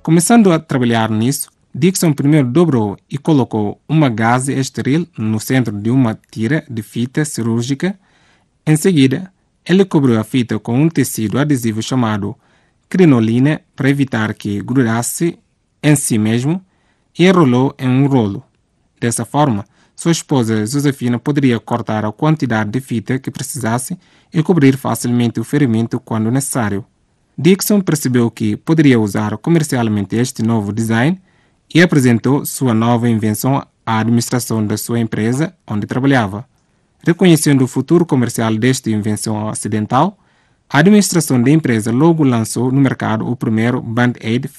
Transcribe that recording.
Começando a trabalhar nisso, Dixon primeiro dobrou e colocou uma gaze estéril no centro de uma tira de fita cirúrgica. Em seguida, ele cobriu a fita com um tecido adesivo chamado crinoline para evitar que grudasse em si mesmo e enrolou em um rolo. Dessa forma, sua esposa Josefina poderia cortar a quantidade de fita que precisasse e cobrir facilmente o ferimento quando necessário. Dixon percebeu que poderia usar comercialmente este novo design e apresentou sua nova invenção à administração da sua empresa onde trabalhava. Reconhecendo o futuro comercial desta invenção acidental, a administração da empresa logo lançou no mercado o primeiro Band-Aid